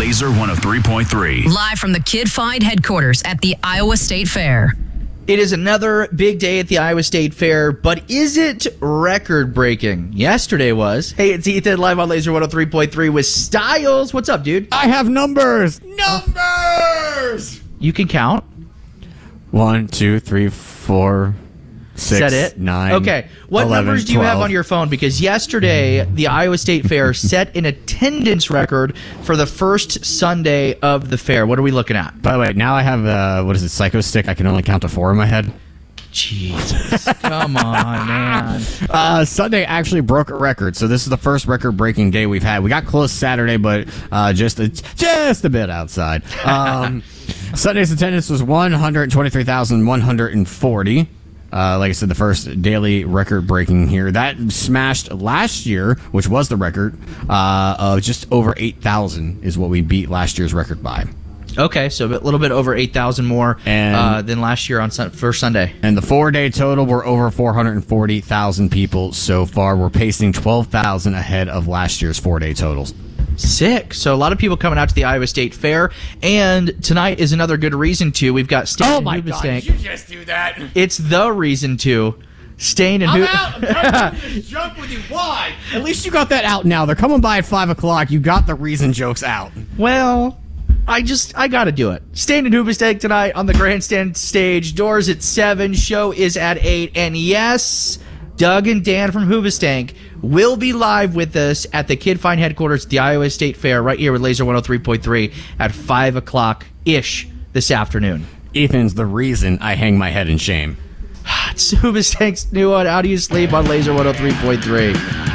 Laser 103.3. Live from the Kid Find headquarters at the Iowa State Fair. It is another big day at the Iowa State Fair, but is it record-breaking? Yesterday was. Hey, it's Ethan live on Laser 103.3 with Styles. What's up, dude? I have numbers. Numbers! You can count. 1, 2, 3, 4, 6, Set it. 9. Okay. What 11, numbers do you have 12. on your phone? Because yesterday, the Iowa State Fair set an attendance record for the first Sunday of the fair. What are we looking at? By the way, now I have, what is it, Psycho Stick? I can only count to 4 in my head. Jesus. Come on, man. Sunday actually broke a record, so this is the first record-breaking day we've had. We got close Saturday, but just a bit outside. Sunday's attendance was 123,140. Like I said, the first daily record breaking here. That smashed last year, which was the record, of just over 8,000 is what we beat last year's record by. Okay, so a little bit over 8,000 more than last year on first Sunday. And the 4-day total, we're over 440,000 people so far. We're pacing 12,000 ahead of last year's 4-day totals. Sick. So a lot of people coming out to the Iowa State Fair, and tonight is another good reason to. We've got Stain and Hoobastank. Did you just do that? It's the reason to. Stain and I'm out. I'm done doing this joke with you. Why? At least you got that out now. They're coming by at 5 o'clock. You got the reason jokes out. Well, I gotta do it. Stain and Hoobastank tonight on the grandstand stage. Doors at 7. Show is at 8. And yes, Doug and Dan from Hoobastank will be live with us at the Kid Find headquarters at the Iowa State Fair right here with Laser 103.3 at 5 o'clock-ish this afternoon. Ethan's the reason I hang my head in shame. It's Hoobastank's new one, How Do You Sleep on Laser 103.3.